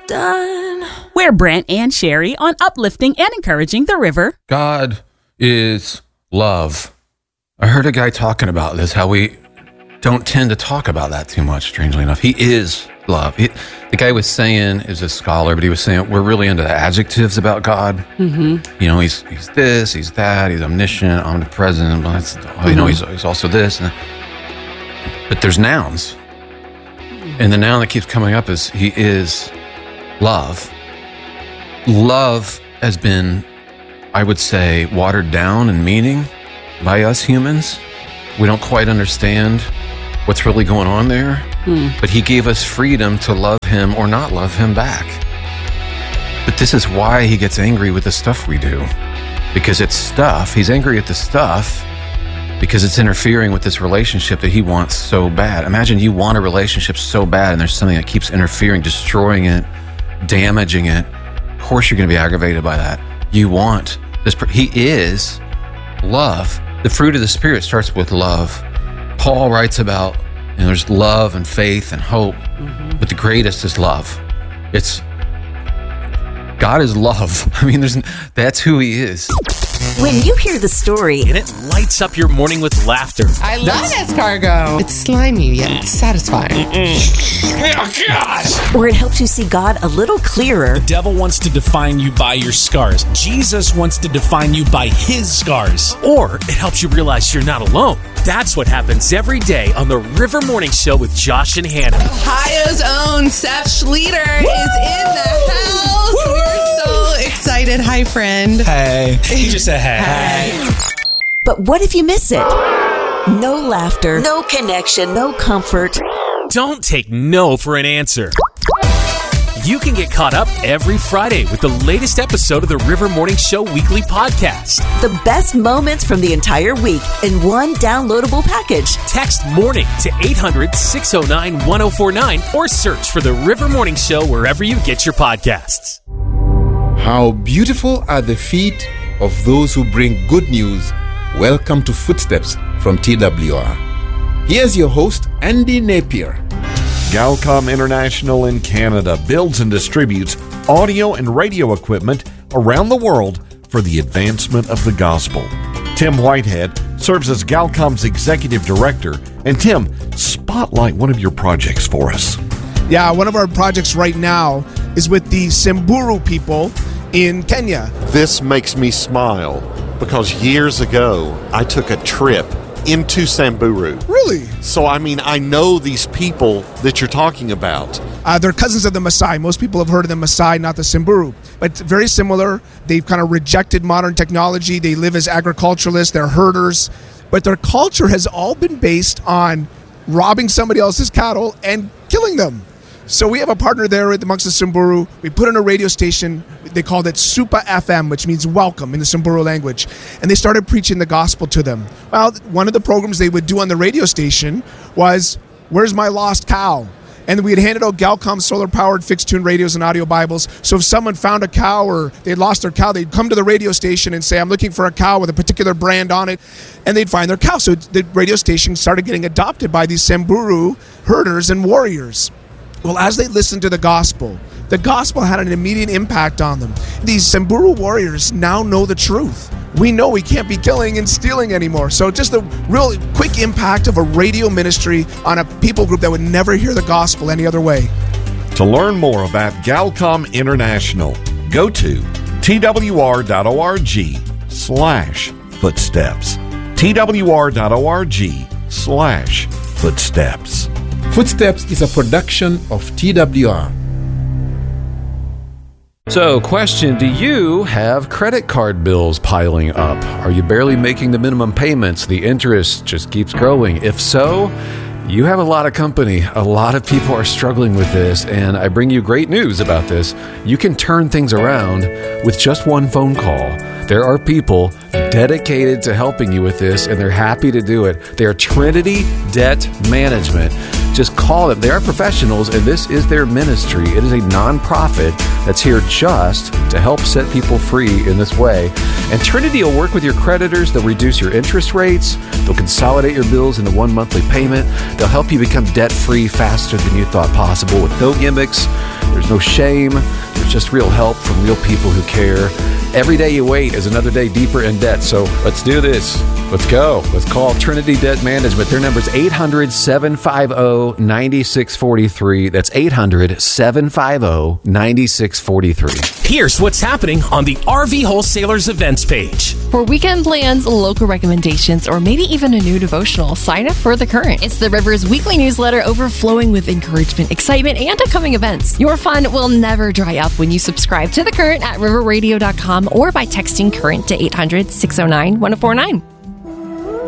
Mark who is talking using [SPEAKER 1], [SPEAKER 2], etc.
[SPEAKER 1] done.
[SPEAKER 2] We're Brent and Sherry on uplifting and encouraging the river.
[SPEAKER 3] God is love. I heard a guy talking about this, how we don't tend to talk about that too much, strangely enough. He is love. The guy was saying, is a scholar, but he was saying we're really into the adjectives about God. Mm-hmm. You know, he's this, he's that, he's omniscient, omnipresent, but he's also this. But there's nouns. And the noun that keeps coming up is he is love. Love has been, I would say, watered down in meaning by us humans. We don't quite understand what's really going on there. But he gave us freedom to love him or not love him back. But this is why he gets angry with the stuff we do. Because it's stuff. He's angry at the stuff because it's interfering with this relationship that he wants so bad. Imagine you want a relationship so bad and there's something that keeps interfering, destroying it, damaging it. Of course you're going to be aggravated by that. You want this. He is love. The fruit of the Spirit starts with love. Paul writes about, there's love and faith and hope, but the greatest is love. God is love. I mean, that's who he is.
[SPEAKER 1] When you hear the story,
[SPEAKER 4] and it lights up your morning with laughter.
[SPEAKER 5] I love escargot. It's slimy yet satisfying.
[SPEAKER 4] Oh, God!
[SPEAKER 1] Or it helps you see God a little clearer.
[SPEAKER 4] The devil wants to define you by your scars. Jesus wants to define you by his scars. Or it helps you realize you're not alone. That's what happens every day on the River Morning Show with Josh and Hannah.
[SPEAKER 5] Ohio's own Seth Schlueter is in the house. Woo! We're so excited. Hi, friend.
[SPEAKER 4] Hey. He just said hey.
[SPEAKER 1] But what if you miss it? No laughter, no connection, no comfort.
[SPEAKER 4] Don't take no for an answer. You can get caught up every Friday with the latest episode of the River Morning Show weekly podcast.
[SPEAKER 1] The best moments from the entire week in one downloadable package.
[SPEAKER 4] Text MORNING to 800-609-1049 or search for the River Morning Show wherever you get your podcasts.
[SPEAKER 6] How beautiful are the feet of those who bring good news. Welcome to Footsteps from TWR. Here's your host, Andy Napier.
[SPEAKER 7] Galcom International in Canada builds and distributes audio and radio equipment around the world for the advancement of the gospel. Tim Whitehead serves as Galcom's executive director. And Tim, spotlight one of your projects for us.
[SPEAKER 8] Yeah, one of our projects right now is with the Samburu people in Kenya.
[SPEAKER 9] This makes me smile because years ago I took a trip into Samburu.
[SPEAKER 8] Really?
[SPEAKER 9] So, I know these people that you're talking about.
[SPEAKER 8] They're cousins of the Maasai. Most people have heard of the Maasai, not the Samburu. But very similar. They've kind of rejected modern technology. They live as agriculturalists. They're herders. But their culture has all been based on robbing somebody else's cattle and killing them. So we have a partner there amongst the Samburu. We put in a radio station. They called it Supa FM, which means welcome in the Samburu language. And they started preaching the gospel to them. Well, one of the programs they would do on the radio station was, Where's My Lost Cow? And we had handed out Galcom solar-powered fixed-tune radios and audio Bibles. So if someone found a cow or they'd lost their cow, they'd come to the radio station and say, I'm looking for a cow with a particular brand on it. And they'd find their cow. So the radio station started getting adopted by these Samburu herders and warriors. Well, as they listened to the gospel had an immediate impact on them. These Samburu warriors now know the truth. We know we can't be killing and stealing anymore. So just the real quick impact of a radio ministry on a people group that would never hear the gospel any other way.
[SPEAKER 7] To learn more about Galcom International, go to twr.org/footsteps. twr.org/footsteps.
[SPEAKER 6] Footsteps is a production of TWR.
[SPEAKER 3] So, question, do you have credit card bills piling up? Are you barely making the minimum payments? The interest just keeps growing. If so, you have a lot of company. A lot of people are struggling with this, and I bring you great news about this. You can turn things around with just one phone call. There are people dedicated to helping you with this, and they're happy to do it. They are Trinity Debt Management. just call them. They are professionals, and this is their ministry. It is a nonprofit that's here just to help set people free in this way. And Trinity will work with your creditors. They'll reduce your interest rates. They'll consolidate your bills into one monthly payment. They'll help you become debt-free faster than you thought possible with no gimmicks. There's no shame. There's just real help from real people who care. Every day you wait is another day deeper in debt. So let's do this. Let's go. Let's call Trinity Debt Management. Their number is 800-750-9643. That's 800-750-9643.
[SPEAKER 4] Here's what's happening on the RV Wholesalers events page.
[SPEAKER 10] For weekend plans, local recommendations, or maybe even a new devotional, sign up for The Current. It's the River's weekly newsletter overflowing with encouragement, excitement, and upcoming events. Your fun will never dry up when you subscribe to The Current at riverradio.com or by texting Current to 800-609-1049.